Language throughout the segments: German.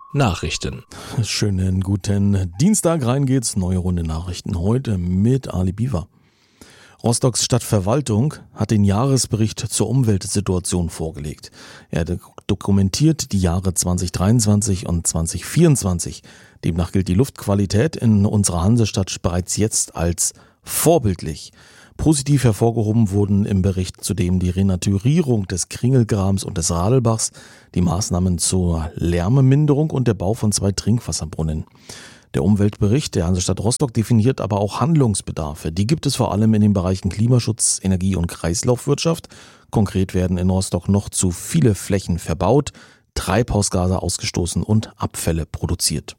Nachrichten. Schönen guten Dienstag, rein geht's. Neue Runde Nachrichten heute mit Ali Biwa. Rostocks Stadtverwaltung hat den Jahresbericht zur Umweltsituation vorgelegt. Er dokumentiert die Jahre 2023 und 2024. Demnach gilt die Luftqualität in unserer Hansestadt bereits jetzt als vorbildlich. Positiv hervorgehoben wurden im Bericht zudem die Renaturierung des Kringelgrams und des Radelbachs, die Maßnahmen zur Lärmminderung und der Bau von 2 Trinkwasserbrunnen. Der Umweltbericht der Hansestadt Rostock definiert aber auch Handlungsbedarfe. Die gibt es vor allem in den Bereichen Klimaschutz, Energie- und Kreislaufwirtschaft. Konkret werden in Rostock noch zu viele Flächen verbaut, Treibhausgase ausgestoßen und Abfälle produziert.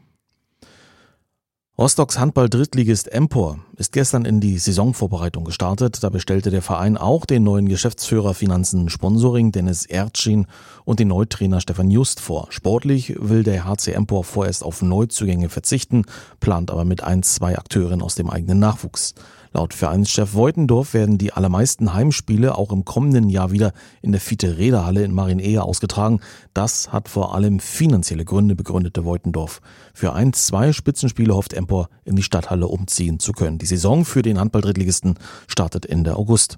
Rostocks Handball-Drittligist Empor ist gestern in die Saisonvorbereitung gestartet. Da bestellte der Verein auch den neuen Geschäftsführer Finanzen Sponsoring Dennis Erdschin und den Neutrainer Stefan Just vor. Sportlich will der HC Empor vorerst auf Neuzugänge verzichten, plant aber mit 1-2 Akteuren aus dem eigenen Nachwuchs. Laut Vereinschef Voitendorf werden die allermeisten Heimspiele auch im kommenden Jahr wieder in der Fiete-Räder-Halle in Marienea ausgetragen. Das hat vor allem finanzielle Gründe, begründete Voitendorf. Für 1-2 Spitzenspiele hofft Empor in die Stadthalle umziehen zu können. Die Saison für den Handball-Drittligisten startet Ende August.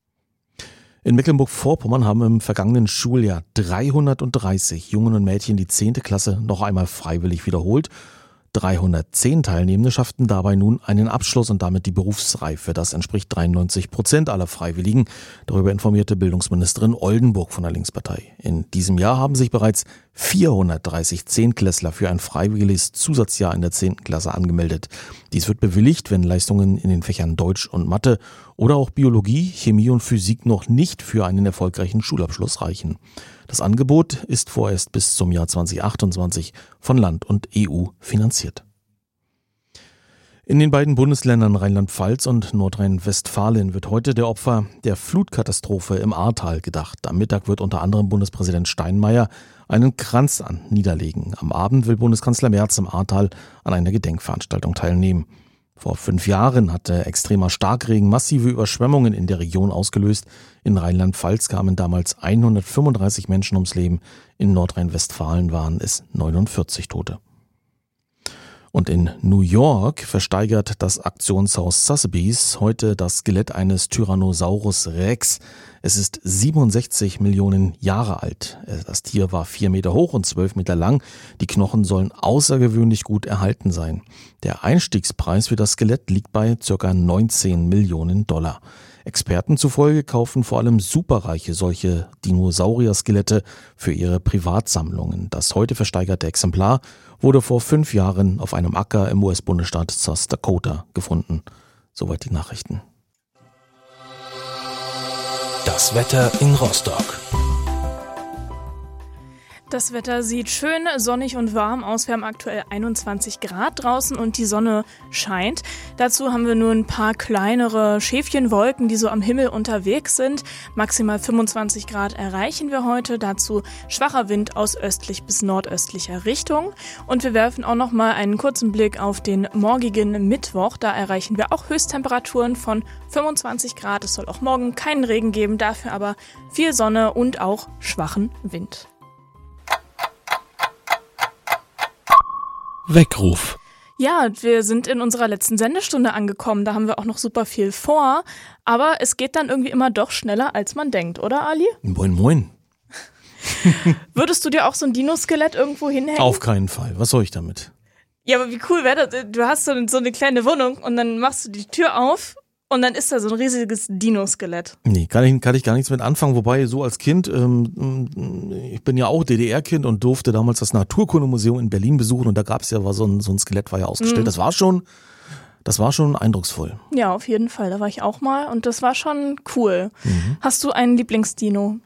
In Mecklenburg-Vorpommern haben im vergangenen Schuljahr 330 Jungen und Mädchen die 10. Klasse noch einmal freiwillig wiederholt. 310 Teilnehmende schafften dabei nun einen Abschluss und damit die Berufsreife. Das entspricht 93% aller Freiwilligen. Darüber informierte Bildungsministerin Oldenburg von der Linkspartei. In diesem Jahr haben sich bereits 430 Zehntklässler für ein freiwilliges Zusatzjahr in der 10. Klasse angemeldet. Dies wird bewilligt, wenn Leistungen in den Fächern Deutsch und Mathe oder auch Biologie, Chemie und Physik noch nicht für einen erfolgreichen Schulabschluss reichen. Das Angebot ist vorerst bis zum Jahr 2028 von Land und EU finanziert. In den beiden Bundesländern Rheinland-Pfalz und Nordrhein-Westfalen wird heute der Opfer der Flutkatastrophe im Ahrtal gedacht. Am Mittag wird unter anderem Bundespräsident Steinmeier einen Kranz niederlegen. Am Abend will Bundeskanzler Merz im Ahrtal an einer Gedenkveranstaltung teilnehmen. Vor 5 Jahren hatte extremer Starkregen massive Überschwemmungen in der Region ausgelöst. In Rheinland-Pfalz kamen damals 135 Menschen ums Leben. In Nordrhein-Westfalen waren es 49 Tote. Und in New York versteigert das Auktionshaus Sotheby's heute das Skelett eines Tyrannosaurus Rex. Es ist 67 Millionen Jahre alt. Das Tier war 4 Meter hoch und 12 Meter lang. Die Knochen sollen außergewöhnlich gut erhalten sein. Der Einstiegspreis für das Skelett liegt bei ca. 19 Millionen $. Experten zufolge kaufen vor allem Superreiche solche Dinosaurier-Skelette für ihre Privatsammlungen. Das heute versteigerte Exemplar wurde vor 5 Jahren auf einem Acker im US-Bundesstaat South Dakota gefunden. Soweit die Nachrichten. Das Wetter in Rostock. Das Wetter sieht schön sonnig und warm aus. Wir haben aktuell 21 Grad draußen und die Sonne scheint. Dazu haben wir nur ein paar kleinere Schäfchenwolken, die so am Himmel unterwegs sind. Maximal 25 Grad erreichen wir heute. Dazu schwacher Wind aus östlich bis nordöstlicher Richtung. Und wir werfen auch noch mal einen kurzen Blick auf den morgigen Mittwoch. Da erreichen wir auch Höchsttemperaturen von 25 Grad. Es soll auch morgen keinen Regen geben, dafür aber viel Sonne und auch schwachen Wind. Weckruf. Ja, wir sind in unserer letzten Sendestunde angekommen. Da haben wir auch noch super viel vor. Aber es geht dann irgendwie immer doch schneller, als man denkt, oder Ali? Moin, moin. Würdest du dir auch so ein Dinoskelett irgendwo hinhängen? Auf keinen Fall. Was soll ich damit? Ja, aber wie cool wäre das? Du hast so eine kleine Wohnung und dann machst du die Tür auf und dann ist da so ein riesiges Dinoskelett. Nee, kann ich gar nichts mit anfangen. Wobei, so als Kind, ich bin ja auch DDR-Kind und durfte damals das Naturkundemuseum in Berlin besuchen und da gab es ja, so ein Skelett war ja ausgestellt. Das war schon eindrucksvoll. Ja, auf jeden Fall. Da war ich auch mal und das war schon cool. Hast du einen Lieblingsdino?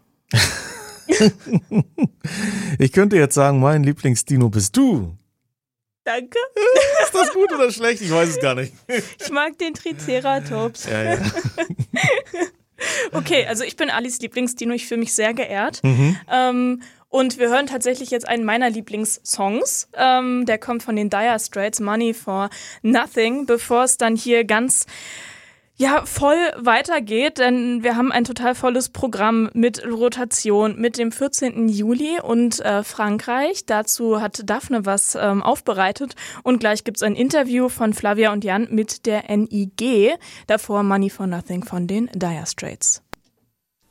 Ich könnte jetzt sagen, mein Lieblingsdino bist du. Danke. Ist das gut oder schlecht? Ich weiß es gar nicht. Ich mag den Triceratops. Ja. Okay, also ich bin Alis Lieblingsdino. Ich fühle mich sehr geehrt. Und wir hören tatsächlich jetzt einen meiner Lieblingssongs. Der kommt von den Dire Straits, Money for Nothing, bevor es dann hier ganz Ja, voll weitergeht, denn wir haben ein total volles Programm mit Rotation mit dem 14. Juli und Frankreich. Dazu hat Daphne was aufbereitet und gleich gibt's ein Interview von Flavia und Jan mit der NIG. Davor Money for Nothing von den Dire Straits.